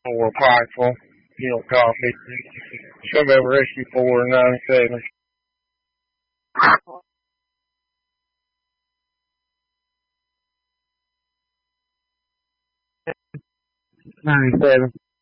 Or Pikeville, Hill Coffee. Shove over Rescue 497. 97.